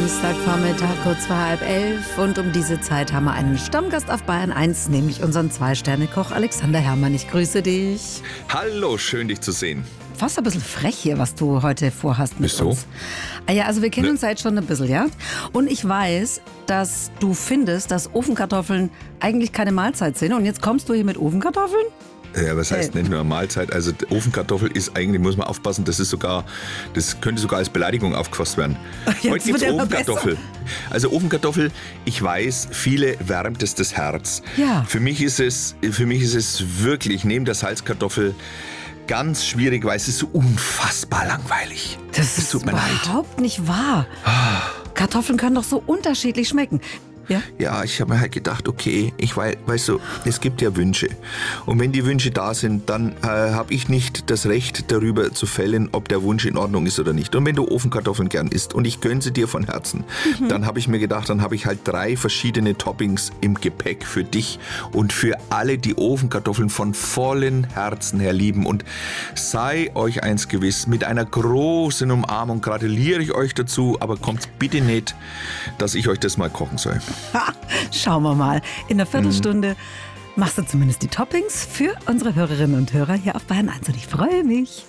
Samstagvormittag, kurz vor 10:30. Und um diese Zeit haben wir einen Stammgast auf Bayern 1, nämlich unseren 2-Sterne-Koch Alexander Herrmann. Ich grüße dich. Hallo, schön dich zu sehen. Fast ein bisschen frech hier, was du heute vorhast mit Wieso? uns. Ja, also wir kennen uns seit schon ein bisschen, ja? Und ich weiß, dass du findest, dass Ofenkartoffeln eigentlich keine Mahlzeit sind. Und jetzt kommst du hier mit Ofenkartoffeln? Ja, was heißt nicht nur Mahlzeit? Also Ofenkartoffel ist eigentlich, muss man aufpassen, das könnte sogar als Beleidigung aufgefasst werden. Heute gibt es Ofenkartoffel. Also Ofenkartoffel, ich weiß, viele wärmt es das Herz. Ja. Für mich ist es wirklich neben der Salzkartoffel ganz schwierig, weil es ist so unfassbar langweilig. Das ist tut mir leid. überhaupt nicht wahr. Kartoffeln können doch so unterschiedlich schmecken. Ja? Ja, ich habe mir halt gedacht, okay, weißt du, es gibt ja Wünsche. Und wenn die Wünsche da sind, dann habe ich nicht das Recht darüber zu fällen, ob der Wunsch in Ordnung ist oder nicht. Und wenn du Ofenkartoffeln gern isst und ich gönne sie dir von Herzen, dann habe ich mir gedacht, dann habe ich halt 3 verschiedene Toppings im Gepäck für dich und für alle, die Ofenkartoffeln von vollen Herzen her lieben. Und sei euch eins gewiss, mit einer großen Umarmung gratuliere ich euch dazu, aber kommt bitte nicht, dass ich euch das mal kochen soll. Ha, schauen wir mal. In einer Viertelstunde machst du zumindest die Toppings für unsere Hörerinnen und Hörer hier auf Bayern 1 und ich freue mich.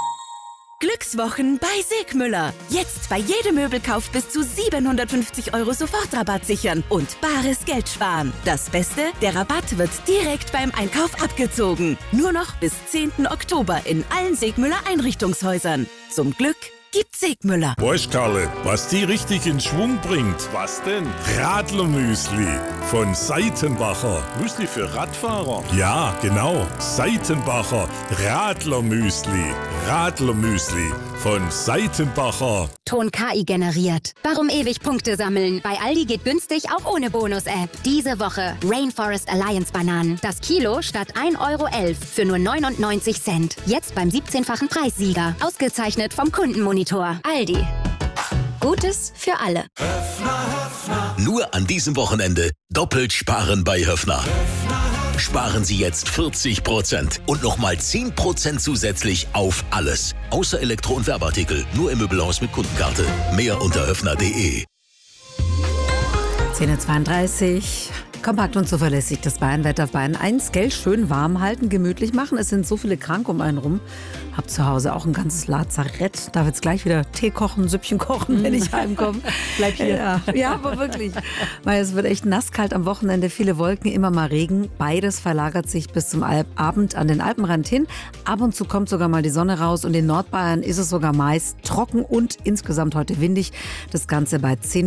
Glückswochen bei Segmüller. Jetzt bei jedem Möbelkauf bis zu 750 € Sofortrabatt sichern und bares Geld sparen. Das Beste, der Rabatt wird direkt beim Einkauf abgezogen. Nur noch bis 10. Oktober in allen Segmüller Einrichtungshäusern. Zum Glück gibt's Segmüller. Weißt, Karle, was die richtig in Schwung bringt? Was denn? Radlermüsli von Seitenbacher. Müsli für Radfahrer? Ja, genau. Seitenbacher Radlermüsli. Radlermüsli von Seitenbacher. Ton KI generiert. Warum ewig Punkte sammeln? Bei Aldi geht günstig auch ohne Bonus-App. Diese Woche Rainforest Alliance Bananen. Das Kilo statt 1,11 € für nur 99 Cent. Jetzt beim 17-fachen Preissieger. Ausgezeichnet vom Kundenmonitor. Aldi. Gutes für alle. Nur an diesem Wochenende doppelt sparen bei Höffner. Sparen Sie jetzt 40% und nochmal 10% zusätzlich auf alles. Außer Elektro- und Werbeartikel. Nur im Möbelhaus mit Kundenkarte. Mehr unter höffner.de. 10:32 Uhr. Kompakt und zuverlässig, das Bayernwetter auf Bayern 1. Gell, schön warm halten, gemütlich machen. Es sind so viele krank um einen rum. Hab zu Hause auch ein ganzes Lazarett. Darf jetzt gleich wieder Tee kochen, Süppchen kochen, wenn ich heimkomme. Bleib hier. Ja, aber wirklich. Weil es wird echt nasskalt am Wochenende. Viele Wolken, immer mal Regen. Beides verlagert sich bis zum Abend an den Alpenrand hin. Ab und zu kommt sogar mal die Sonne raus. Und in Nordbayern ist es sogar meist trocken und insgesamt heute windig. Das Ganze bei 10